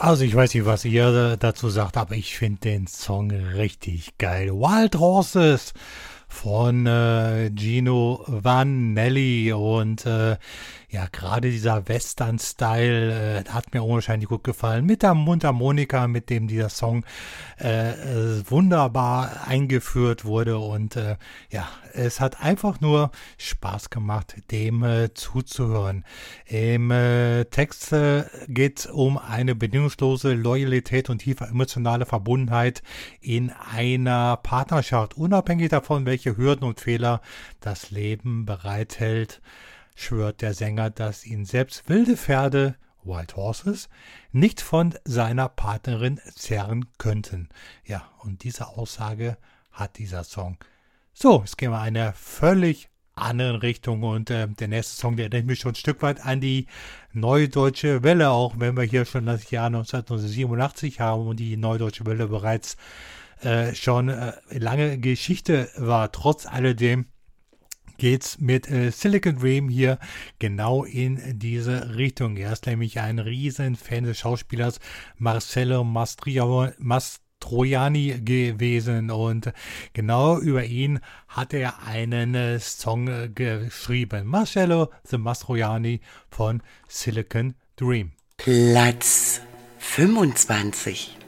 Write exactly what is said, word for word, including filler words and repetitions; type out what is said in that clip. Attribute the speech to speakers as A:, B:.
A: Also ich weiß nicht, was ihr dazu sagt, aber ich finde den Song richtig geil. Wild Horses von äh, Gino Vanelli und äh, ja, gerade dieser Western-Style äh, hat mir unwahrscheinlich gut gefallen. Mit der Mundharmonika, mit dem dieser Song äh, äh, wunderbar eingeführt wurde und äh, ja, es hat einfach nur Spaß gemacht, dem äh, zuzuhören. Im äh, Text äh, geht es um eine bedingungslose Loyalität und tiefe emotionale Verbundenheit in einer Partnerschaft, unabhängig davon, welche Hürden und Fehler das Leben bereithält, schwört der Sänger, dass ihn selbst wilde Pferde, Wild Horses, nicht von seiner Partnerin zerren könnten. Ja, und diese Aussage hat dieser Song. So, jetzt gehen wir in eine völlig andere Richtung und äh, der nächste Song, der erinnert mich schon ein Stück weit an die Neue Deutsche Welle, auch wenn wir hier schon das Jahr neunzehnhundertsiebenundachtzig haben und die Neue Deutsche Welle bereits äh, schon äh, lange Geschichte war. Trotz alledem geht's mit äh, Silicon Dream hier genau in diese Richtung. Er ist nämlich ein riesen Fan des Schauspielers Marcello Mastrio, Mastroianni gewesen und genau über ihn hat er einen äh, Song äh, geschrieben. Marcello the Mastroianni von Silicon Dream.
B: Platz fünfundzwanzig.